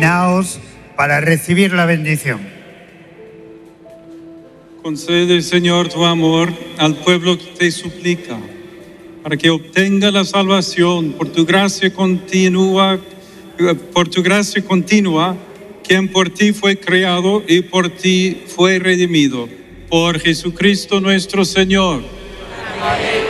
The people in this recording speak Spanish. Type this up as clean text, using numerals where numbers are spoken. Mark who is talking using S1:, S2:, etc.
S1: Inclinaos para recibir la bendición.
S2: Concede, Señor, tu amor al pueblo que te suplica, para que obtenga la salvación por tu gracia continua, quien por ti fue creado y por ti fue redimido. Por Jesucristo nuestro Señor. Amén.